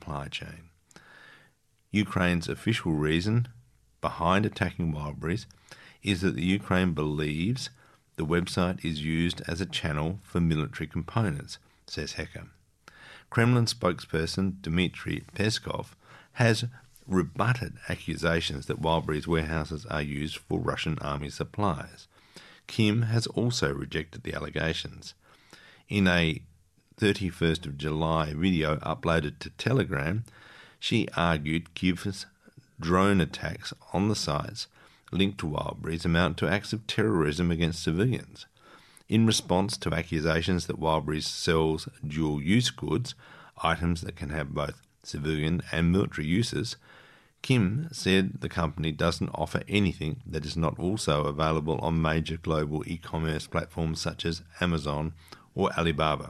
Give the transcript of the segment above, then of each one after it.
supply chain. Ukraine's official reason behind attacking Wildberries is that the Ukraine believes the website is used as a channel for military components, says Hacker. Kremlin spokesperson Dmitry Peskov has rebutted accusations that Wildberries warehouses are used for Russian army supplies. Kim has also rejected the allegations. In a 31st of July video uploaded to Telegram, she argued Kyiv's drone attacks on the sites linked to Wildberries amount to acts of terrorism against civilians. In response to accusations that Wildberries sells dual-use goods, items that can have both civilian and military uses, Kim said the company doesn't offer anything that is not also available on major global e-commerce platforms such as Amazon or Alibaba.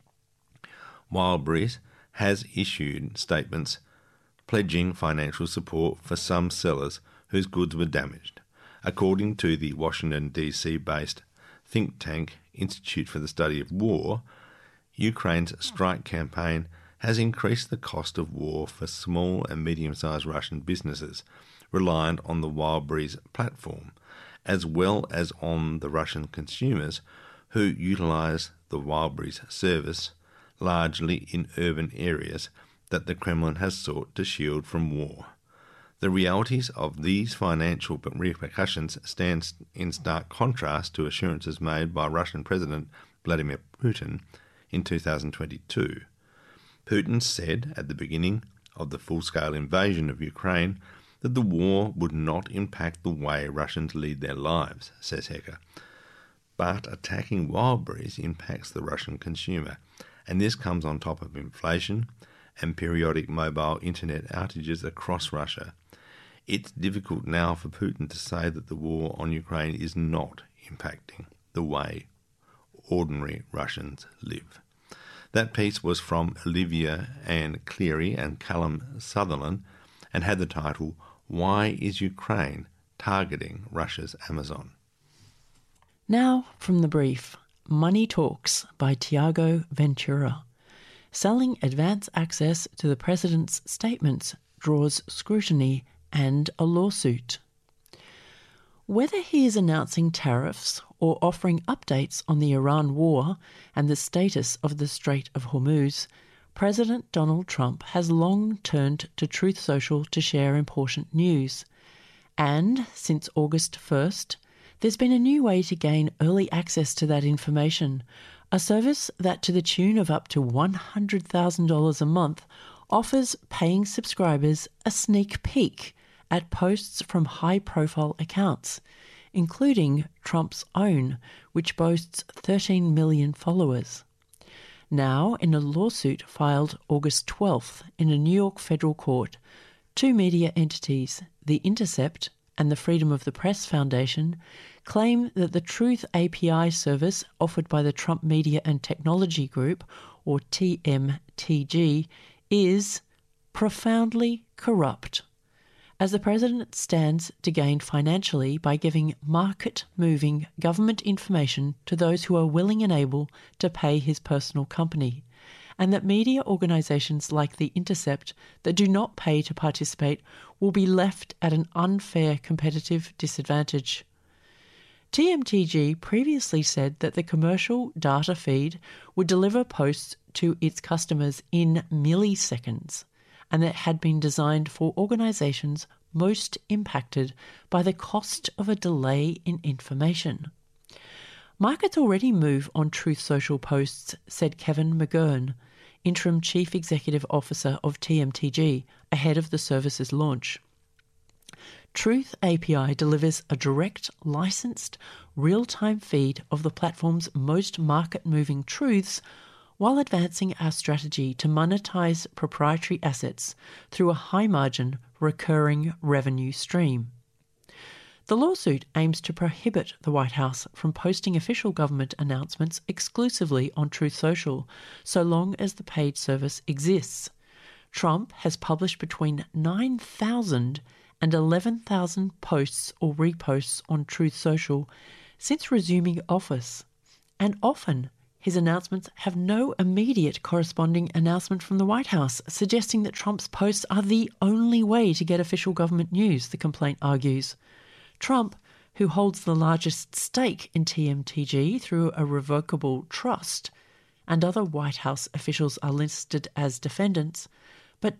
Wildberries has issued statements pledging financial support for some sellers whose goods were damaged. According to the Washington, D.C.-based think tank Institute for the Study of War, Ukraine's strike campaign has increased the cost of war for small and medium-sized Russian businesses reliant on the Wildberries platform, as well as on the Russian consumers who utilise the Wildberries service largely in urban areas that the Kremlin has sought to shield from war. The realities of these financial repercussions stand in stark contrast to assurances made by Russian President Vladimir Putin in 2022. Putin said at the beginning of the full-scale invasion of Ukraine that the war would not impact the way Russians lead their lives, says Hacker. But attacking Wildberries impacts the Russian consumer, and this comes on top of inflation and periodic mobile internet outages across Russia. It's difficult now for Putin to say that the war on Ukraine is not impacting the way ordinary Russians live. That piece was from Olivia Ann Cleary and Callum Sutherland and had the title, Why is Ukraine Targeting Russia's Amazon? Now from the brief, Money Talks by Tiago Ventura. Selling advance access to the President's statements draws scrutiny and a lawsuit. Whether he is announcing tariffs or offering updates on the Iran war and the status of the Strait of Hormuz, President Donald Trump has long turned to Truth Social to share important news. And since August 1st, there's been a new way to gain early access to that information, a service that to the tune of up to $100,000 a month offers paying subscribers a sneak peek at posts from high-profile accounts, including Trump's own, which boasts 13 million followers. Now, in a lawsuit filed August 12th in a New York federal court, two media entities, The Intercept and the Freedom of the Press Foundation, claim that the Truth API service offered by the Trump Media and Technology Group, or TMTG, is profoundly corrupt, as the president stands to gain financially by giving market-moving government information to those who are willing and able to pay his personal company, and that media organisations like The Intercept that do not pay to participate will be left at an unfair competitive disadvantage. TMTG previously said that the commercial data feed would deliver posts to its customers in milliseconds, and that had been designed for organisations most impacted by the cost of a delay in information. Markets already move on Truth Social posts, said Kevin McGurn, Interim Chief Executive Officer of TMTG, ahead of the service's launch. Truth API delivers a direct, licensed, real-time feed of the platform's most market-moving truths while advancing our strategy to monetize proprietary assets through a high-margin, recurring revenue stream. The lawsuit aims to prohibit the White House from posting official government announcements exclusively on Truth Social, so long as the paid service exists. Trump has published between 9,000 and 11,000 posts or reposts on Truth Social since resuming office, and often his announcements have no immediate corresponding announcement from the White House, suggesting that Trump's posts are the only way to get official government news, the complaint argues. Trump, who holds the largest stake in TMTG through a revocable trust, and other White House officials are listed as defendants, but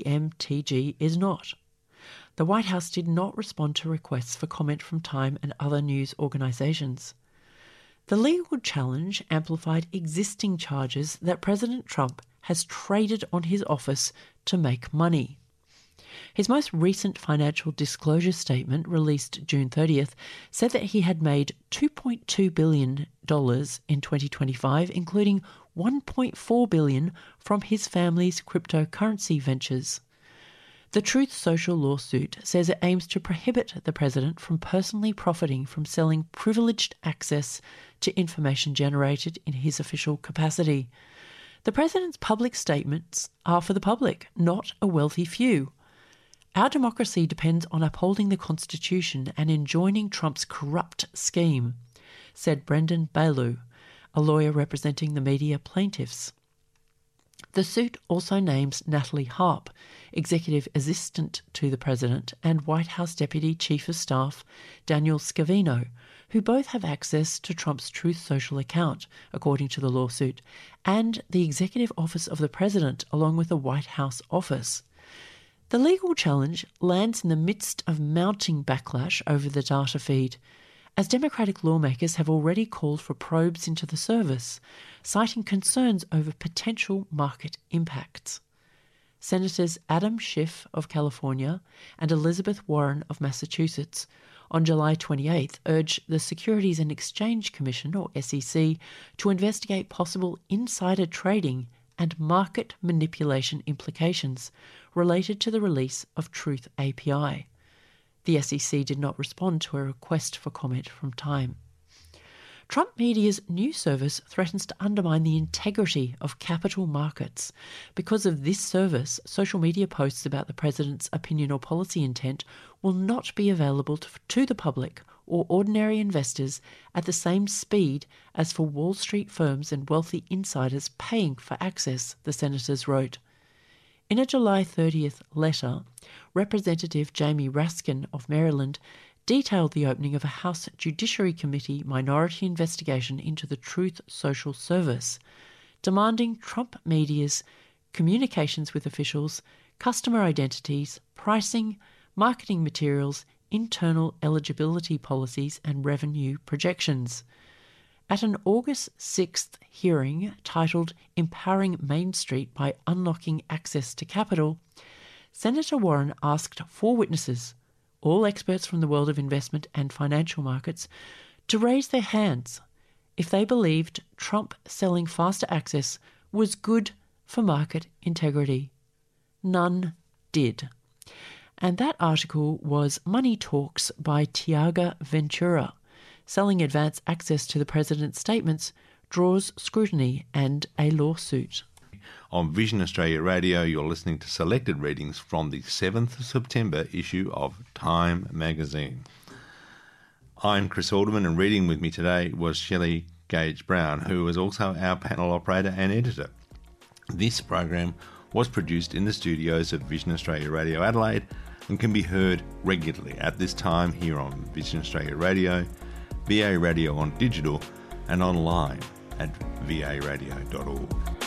TMTG is not. The White House did not respond to requests for comment from Time and other news organisations. The legal challenge amplified existing charges that President Trump has traded on his office to make money. His most recent financial disclosure statement, released June 30th, said that he had made $2.2 billion in 2025, including $1.4 billion from his family's cryptocurrency ventures. The Truth Social lawsuit says it aims to prohibit the president from personally profiting from selling privileged access to information generated in his official capacity. The president's public statements are for the public, not a wealthy few. Our democracy depends on upholding the Constitution and enjoining Trump's corrupt scheme, said Brendan Bailu, a lawyer representing the media plaintiffs. The suit also names Natalie Harp, executive assistant to the president, and White House Deputy Chief of Staff Daniel Scavino, who both have access to Trump's Truth Social account, according to the lawsuit, and the Executive Office of the President, along with the White House office. The legal challenge lands in the midst of mounting backlash over the data feed, as Democratic lawmakers have already called for probes into the service, citing concerns over potential market impacts. Senators Adam Schiff of California and Elizabeth Warren of Massachusetts on July 28th urged the Securities and Exchange Commission, or SEC, to investigate possible insider trading and market manipulation implications related to the release of Truth API. The SEC did not respond to a request for comment from Time. Trump Media's news service threatens to undermine the integrity of capital markets. Because of this service, social media posts about the president's opinion or policy intent will not be available to the public or ordinary investors at the same speed as for Wall Street firms and wealthy insiders paying for access, the senators wrote. In a July 30th letter, Representative Jamie Raskin of Maryland detailed the opening of a House Judiciary Committee minority investigation into the Truth Social service, demanding Trump Media's communications with officials, customer identities, pricing, marketing materials, internal eligibility policies, and revenue projections. At an August 6th hearing titled Empowering Main Street by Unlocking Access to Capital, Senator Warren asked 4 witnesses, all experts from the world of investment and financial markets, to raise their hands if they believed Trump selling faster access was good for market integrity. None did. And that article was Money Talks by Tiago Ventura. Selling advance access to the president's statements draws scrutiny and a lawsuit. On Vision Australia Radio, you're listening to selected readings from the 7th of September issue of Time magazine. I'm Chris Alderman, and reading with me today was Shelley Gage-Brown, who is also our panel operator and editor. This program was produced in the studios of Vision Australia Radio Adelaide and can be heard regularly at this time here on Vision Australia Radio, VA Radio on digital, and online at varadio.org.